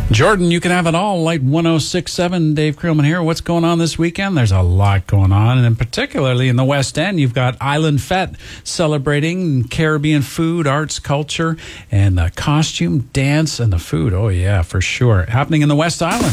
Jordan, you can have it all. Light 106.7, Dave Creelman here. What's going on this weekend? There's a lot going on, and particularly in the West End, you've got Island Fete celebrating Caribbean food, arts, culture, and the costume, dance, and the food. Oh, yeah, for sure. Happening in the West Island.